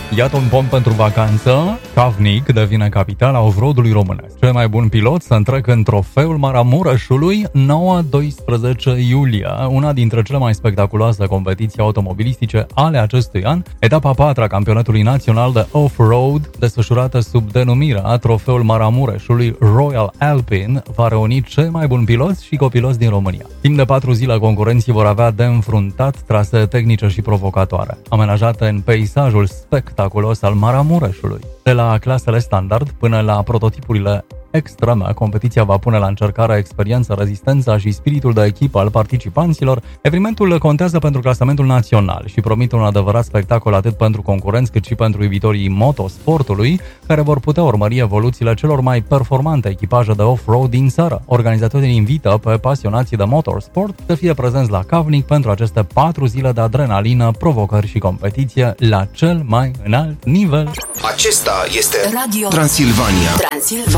Iată un pont pentru vacanță. Kavnik devine capitala off-road-ului românesc. Cel mai bun pilot să întrecă în trofeul Maramureșului 9-12 iulie, una dintre cele mai spectaculoase competiții automobilistice ale acestui an, etapa 4 a campionatului național de off-road, desfășurată sub denumirea Trofeul Maramureșului Royal Alpine, va reuni cei mai buni piloți și copiloți din România. Timp de 4 zile, concurenții vor avea de înfruntat trasee tehnice și provocatoare, amenajate în peisajul spectaculos al Maramureșului. De la clasele standard până la prototipurile extreme, competiția va pune la încercare experiența, rezistența și spiritul de echipă al participanților. Evenimentul contează pentru clasamentul național și promite un adevărat spectacol atât pentru concurenți cât și pentru iubitorii motosportului, care vor putea urmări evoluțiile celor mai performante echipaje de off-road din țară. Organizatorii invită pe pasionații de motorsport să fie prezenți la Kavnik pentru aceste 4 zile de adrenalină, provocări și competiție la cel mai înalt nivel. Acesta este Radio Transilvania.